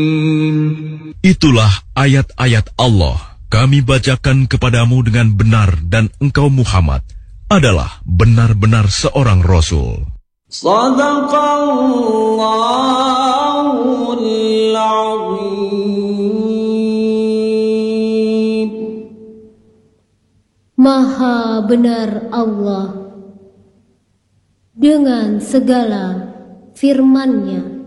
Itulah ayat-ayat Allah. Kami bacakan kepadamu dengan benar dan engkau Muhammad adalah benar-benar seorang Rasul. Sadaqallahul Azim. Maha benar Allah dengan segala firman-Nya